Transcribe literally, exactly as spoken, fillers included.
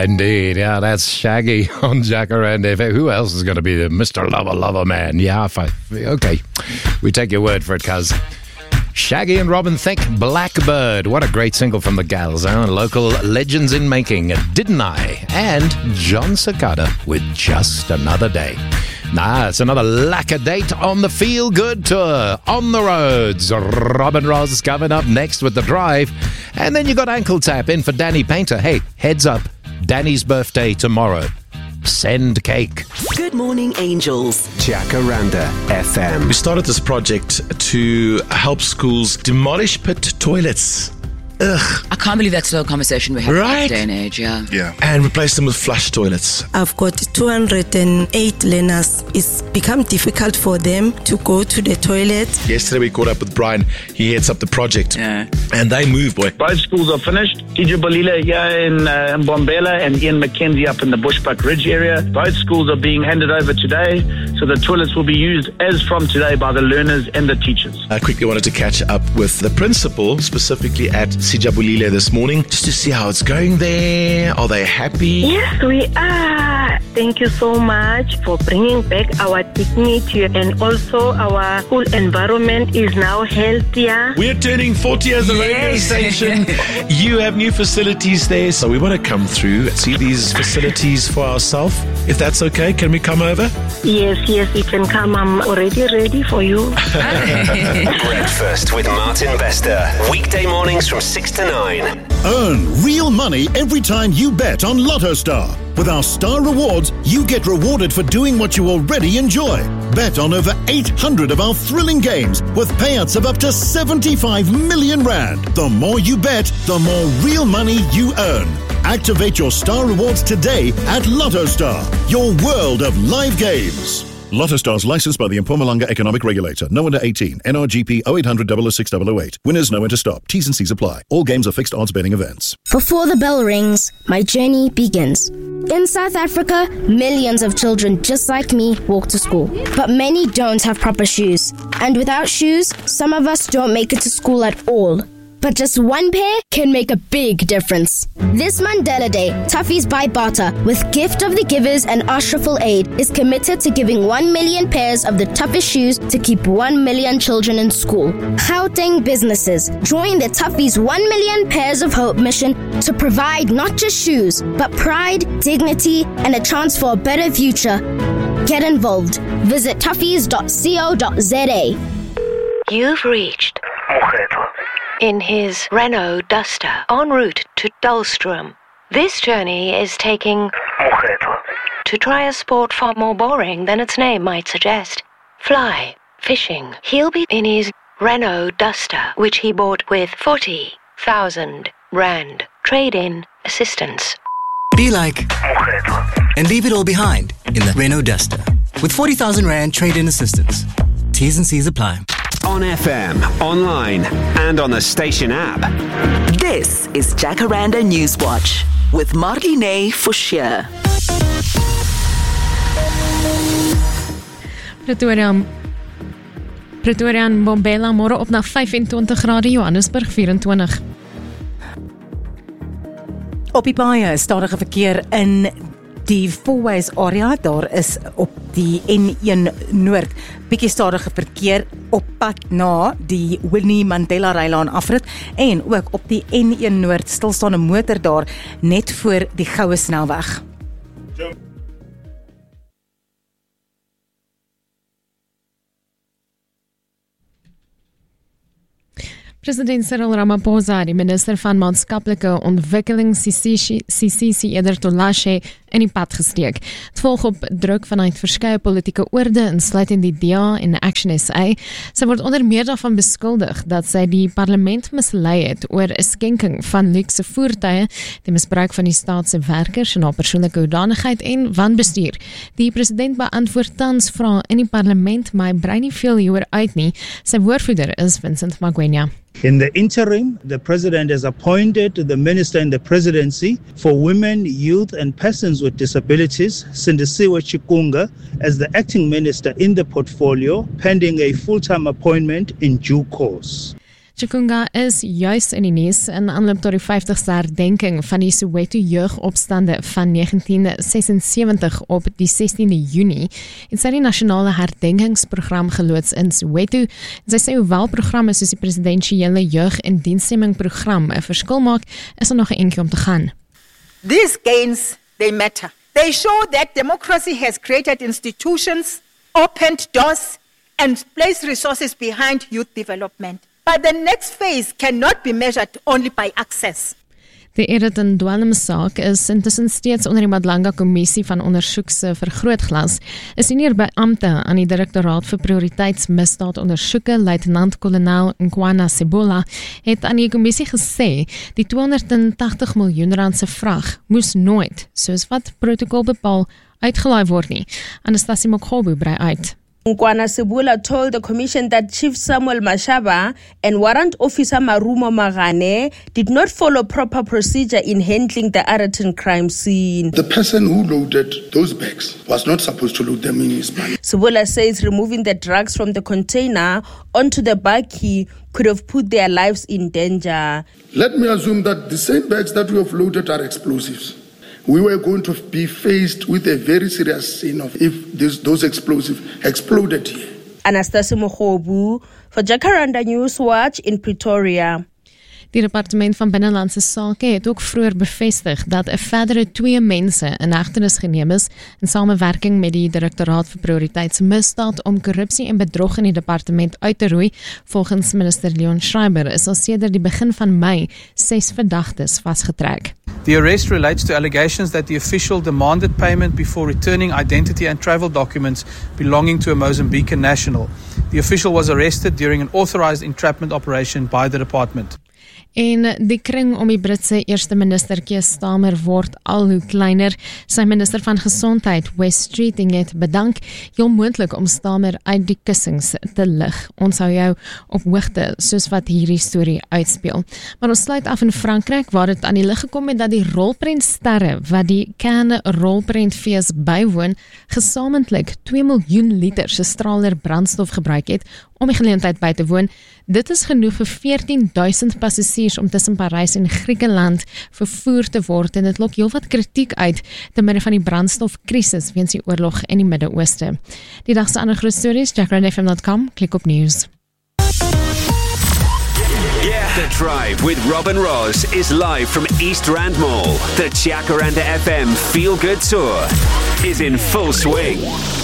indeed. Yeah, that's Shaggy on Jacaranda F M. Who else is going to be the Mister Lover Lover Man? Yeah, if I, okay. We take your word for it, cuz. Shaggy and Robin Thicke, Blackbird. What a great single from the gals, huh? Local legends in making, Didn't I? And John Cicada with Just Another Day. Nah, it's another lacquer date on the Feel Good Tour. On the roads, Robin Ross coming up next with The Drive. And then you got Ankle Tap in for Danny Painter. Hey, heads up, Danny's birthday tomorrow. Send cake. Good morning, Angels. Jacaranda F M. We started this project to help schools demolish pit toilets. Ugh. I can't believe that's still a conversation we have Right? in this day and age, yeah. Yeah. And replace them with flush toilets. I've got two hundred eight learners. It's become difficult for them to go to the toilet. Yesterday we caught up with Brian. He heads up the project. Yeah. And they move, boy. Both schools are finished. T J Bolila here in, uh, in Bombela and Ian McKenzie up in the Bushbuck Ridge area. Both schools are being handed over today. So the toilets will be used as from today by the learners and the teachers. I quickly wanted to catch up with the principal, specifically at Sijabulile this morning, just to see how it's going there. Are they happy? Yes, we are. Thank you so much for bringing back our dignity, and also our school environment is now healthier. We're turning forty as a radio station. You have new facilities there, so we want to come through, see these facilities for ourselves. If that's okay, can we come over? Yes, yes, you can come. I'm already ready for you. Breakfast with Martin Bester. Weekday mornings from six to nine. Earn real money every time you bet on Lotto Star. With our Star Rewards, you get rewarded for doing what you already enjoy. Bet on over eight hundred of our thrilling games with payouts of up to seventy-five million rand. The more you bet, the more real money you earn. Activate your Star Rewards today at Lotto Star, your world of live games. Lotto Stars licensed by the Mpumalanga Economic Regulator. No under eighteen. N R G P oh eight hundred, double oh six, double oh eight. Winners know when to stop. T's and C's apply. All games are fixed odds betting events. Before the bell rings, my journey begins. In South Africa, millions of children just like me walk to school. But many don't have proper shoes. And without shoes, some of us don't make it to school at all. But just one pair can make a big difference. This Mandela Day, Toughies by Barter, with Gift of the Givers and Ashraful Aid, is committed to giving one million pairs of the toughest shoes to keep one million children in school. Gauteng businesses, join the Toughies one million Pairs of Hope mission to provide not just shoes, but pride, dignity, and a chance for a better future. Get involved. Visit toughies dot co dot za. You've reached in his Renault Duster en route to Dullstroom. This journey is taking to try a sport far more boring than its name might suggest. Fly, fishing. He'll be in his Renault Duster, which he bought with forty thousand rand trade-in assistance. Be like and leave it all behind in the Renault Duster with forty thousand rand trade-in assistance. T's and C's apply. On F M, online, and on the station app. This is Jacaranda Newswatch with Marlene Forshire. Pretoria, Pretoria en Bombela môre op na vyf-en-twintig grade, Johannesburg vyf-en-twintig. Op die paaie stadige verkeer in die Fourways area. Daar is op die N een Noord bietjie stadige verkeer op pad na die Winnie Mandela Rylaan afrit, en ook op die N een Noord stilstaande motor daar net voor die Goue Snelweg. President Cyril Ramaphosa, die minister van maatskaplike ontwikkeling Sisisi Eder Tolashe, in die pad gesteek. Het volg op druk vanuit verskeie politieke oorde, insluitend die D A en Action S A. Sy word onder meer daarvan beskuldig dat sy die parlement mislei het oor 'n skenking van luukse voertuie, die misbruik van die staat se werkers en haar persoonlike hoedanigheid en wanbestuur. Die president beantwoord tans vrae in die parlement, maar hy brei nie veel hieroor uit nie. Sy woordvoerder is Vincent Magwenya. In the interim, the president has appointed the minister in the presidency for women, youth and persons with disabilities, Sindisiwe Chikunga, as the acting minister in the portfolio, pending a full-time appointment in due course. Chikunga is juis in die nuus in aanloop tot die vyftigste herdenking van die Soweto jeugopstande van negentien sesensewentig op die sestiende Junie. En sy het die nasionale herdenkingsprogram geloods in Soweto. En sy sê hoewel programme soos die presidensiële jeug- en dienststemming program 'n verskil maak, is er nog 'n entjie om te gaan. These gains, they matter. They show that democracy has created institutions, opened doors, and placed resources behind youth development. But the next phase cannot be measured only by access. Die Edith en dwelmsaak is intussen steeds onder die Madlanga Kommissie van ondersoek se vergrootglas. 'n Senior beampte aan die Direktoraat vir Prioriteitsmisdaadondersoeke, Luitenant-kolonel Nkwana Sebola, het aan die kommissie gesê die tweehonderdtagtig miljoen rand se vrag moes nooit, soos wat protokol bepaal, uitgelaai word nie. Anastasie Mokgobo brei uit. Nkwana Sebola told the commission that Chief Samuel Mashaba and Warrant Officer Marumo Magane did not follow proper procedure in handling the Araton crime scene. The person who loaded those bags was not supposed to load them in his bag. Sebola says removing the drugs from the container onto the bakkie could have put their lives in danger. Let me assume that the same bags that we have loaded are explosives. We were going to be faced with a very serious scene of if this, those explosives exploded here. Anastasia Mokgobo for Jacaranda News Watch in Pretoria. Die Departement van Binnenlandse Sake het ook vroeër bevestig dat 'n verdere twee mense in hegtenis geneem is in samewerking met die Direktoraat vir Prioriteitsmisdaad om korrupsie en bedrog in die departement uit te roei. Volgens minister Leon Schreiber is al sedert die begin van Mei ses verdagtes vasgetrek. The arrest relates to allegations that the official demanded payment before returning identity and travel documents belonging to a Mozambican national. The official was arrested during an authorized entrapment operation by the department. En die kring om die Britse eerste minister Keir Starmer word al hoe kleiner. Sy minister van Gesondheid, Wes Streeting, het bedank, heel moontlik om Starmer uit die kussings te lig. Ons hou jou op hoogte soos wat hierdie storie uitspeel. Maar ons sluit af in Frankryk, waar dit aan die lig gekom het dat die rolprentsterre wat die Cannes rolprentfees bywoon, gesamentlik twee miljoen liter se straaler brandstof gebruik het om die geleentheid by te woon. Dit is genoeg vir veertien duisend passasiers om tussen Parys en Griekeland vervoer te word en dit lok heelwat kritiek uit te midde van die brandstofkrisis weens die oorlog in die Midde-Ooste. Die dag se ander groot stories, jacaranda f m dot com, klik op nieuws. The Drive with Robin Ross is live from East Rand Mall. The Jacaranda F M Feel Good Tour is in full swing.